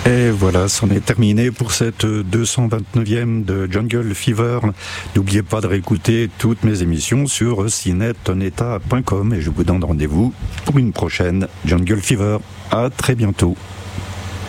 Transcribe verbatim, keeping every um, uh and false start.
Et voilà, c'en est terminé pour cette deux cent vingt-neuvième de Jungle Fever. N'oubliez pas de réécouter toutes mes émissions sur cinetoneta point com et je vous donne rendez-vous pour une prochaine Jungle Fever. À très bientôt.